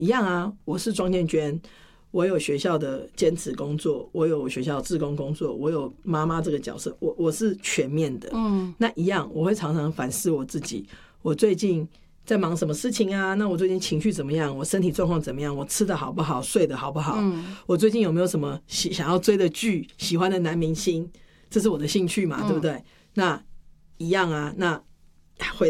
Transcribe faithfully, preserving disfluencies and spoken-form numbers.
一样啊，我是庄建娟，我有学校的兼职工作，我有学校志工工作，我有妈妈这个角色，我我是全面的。嗯，那一样，我会常常反思我自己，我最近在忙什么事情啊？那我最近情绪怎么样？我身体状况怎么样？我吃的好不好？睡得好不好？嗯，我最近有没有什么喜想要追的剧、喜欢的男明星？这是我的兴趣嘛，嗯、对不对？那一样啊，那回